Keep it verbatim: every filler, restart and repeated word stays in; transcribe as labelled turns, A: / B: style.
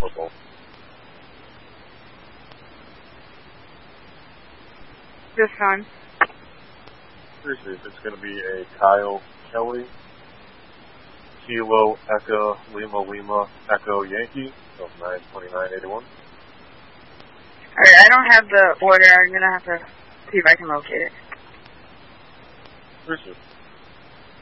A: or both.
B: This one.
A: Seriously, it's going to be a Kyle Kelly, Kilo Echo Lima Lima Echo Yankee of nine twenty-nine eighty-one.
B: Alright, I don't have the order. I'm going to have to see if I can locate it.
A: Seriously.